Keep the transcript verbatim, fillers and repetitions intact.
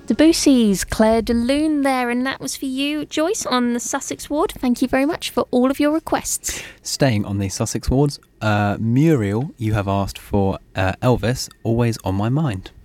Debussy's Claire de Lune there, and that was for you, Joyce, on the Sussex ward. Thank you very much for all of your requests. Staying on the Sussex wards, uh, Muriel, you have asked for uh, Elvis, Always on My Mind.